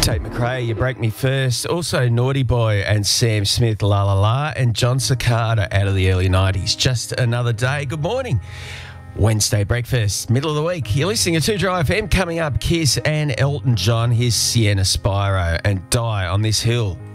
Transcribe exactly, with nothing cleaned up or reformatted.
Tate McRae, You Break Me First. Also Naughty Boy and Sam Smith, La La La. And John Cicada out of the early nineties. Just another day. Good morning. Wednesday breakfast, middle of the week. You're listening to two Dry F M. Coming up, Kiss and Elton John. Here's Sienna Spyro and Die on This Hill.